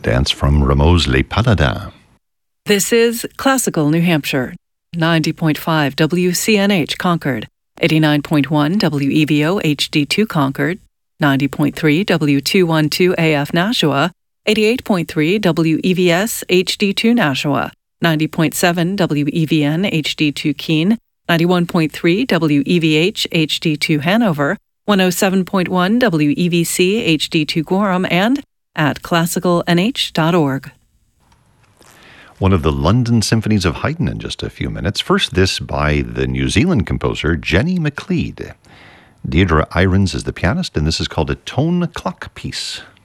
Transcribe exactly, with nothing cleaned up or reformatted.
dance from Rameau's Les Paladins. This is Classical New Hampshire, ninety point five W C N H Concord, eighty-nine point one W E V O H D two Concord, ninety point three W two twelve A F Nashua, eighty-eight point three W E V S H D two Nashua, ninety point seven W E V N H D two Keene, ninety-one point three W E V H H D two Hanover, one oh seven point one W E V C H D two Gorham, and at classical N H dot org. One of the London symphonies of Haydn in just a few minutes. First, this by the New Zealand composer Jenny McLeod. Deirdre Irons is the pianist, and this is called a tone clock piece.